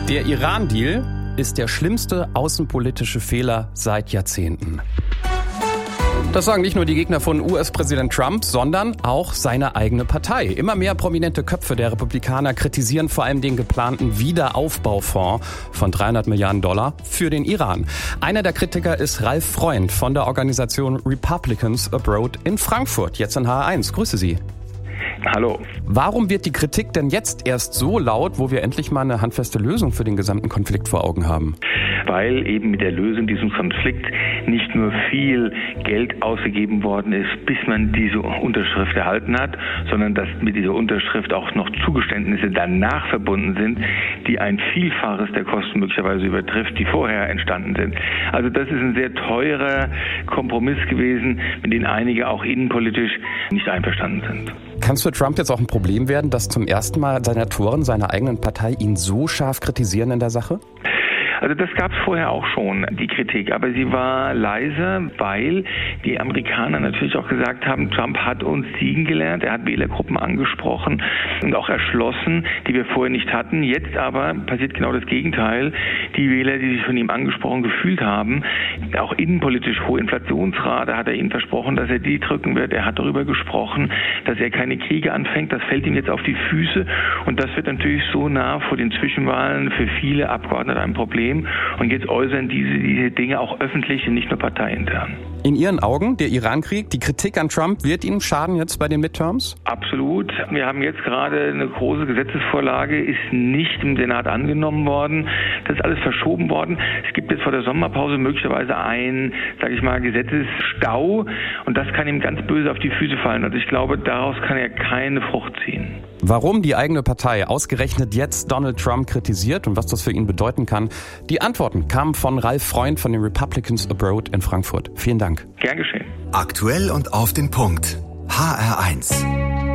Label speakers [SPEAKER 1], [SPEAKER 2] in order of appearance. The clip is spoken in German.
[SPEAKER 1] Der Iran-Deal ist der schlimmste außenpolitische Fehler seit Jahrzehnten. Das sagen nicht nur die Gegner von US-Präsident Trump, sondern auch seine eigene Partei. Immer mehr prominente Köpfe der Republikaner kritisieren vor allem den geplanten Wiederaufbaufonds von $300 Milliarden für den Iran. Einer der Kritiker ist Ralf Freund von der Organisation Republicans Abroad in Frankfurt. Jetzt in HR1. Grüße Sie.
[SPEAKER 2] Hallo.
[SPEAKER 1] Warum wird die Kritik denn jetzt erst so laut, wo wir endlich mal eine handfeste Lösung für den gesamten Konflikt vor Augen haben?
[SPEAKER 2] Weil eben mit der Lösung dieses Konflikts nicht nur viel Geld ausgegeben worden ist, bis man diese Unterschrift erhalten hat, sondern dass mit dieser Unterschrift auch noch Zugeständnisse danach verbunden sind, die ein Vielfaches der Kosten möglicherweise übertrifft, die vorher entstanden sind. Also das ist ein sehr teurer Kompromiss gewesen, mit dem einige auch innenpolitisch nicht einverstanden sind.
[SPEAKER 1] Kann es für Trump jetzt auch ein Problem werden, dass zum ersten Mal Senatoren seiner eigenen Partei ihn so scharf kritisieren in der Sache?
[SPEAKER 2] Also das gab es vorher auch schon, die Kritik, aber sie war leise, weil die Amerikaner natürlich auch gesagt haben, Trump hat uns siegen gelernt, er hat Wählergruppen angesprochen und auch erschlossen, die wir vorher nicht hatten. Jetzt aber passiert genau das Gegenteil. Die Wähler, die sich von ihm angesprochen gefühlt haben, auch innenpolitisch hohe Inflationsrate, hat er ihnen versprochen, dass er die drücken wird. Er hat darüber gesprochen, dass er keine Kriege anfängt. Das fällt ihm jetzt auf die Füße und das wird natürlich so nah vor den Zwischenwahlen für viele Abgeordnete ein Problem. Und jetzt äußern diese Dinge auch öffentlich und nicht nur parteiintern.
[SPEAKER 1] In Ihren Augen, der Iran-Krieg, die Kritik an Trump, wird Ihnen schaden jetzt bei den Midterms?
[SPEAKER 2] Absolut. Wir haben jetzt gerade eine große Gesetzesvorlage, ist nicht im Senat angenommen worden. Das ist alles verschoben worden. Es gibt jetzt vor der Sommerpause möglicherweise einen, Gesetzesstau. Und das kann ihm ganz böse auf die Füße fallen. Also ich glaube, daraus kann er keine Frucht ziehen.
[SPEAKER 1] Warum die eigene Partei ausgerechnet jetzt Donald Trump kritisiert und was das für ihn bedeuten kann, die Antworten kamen von Ralf Freund von den Republicans Abroad in Frankfurt. Vielen Dank.
[SPEAKER 2] Gern geschehen.
[SPEAKER 3] Aktuell und auf den Punkt. HR1.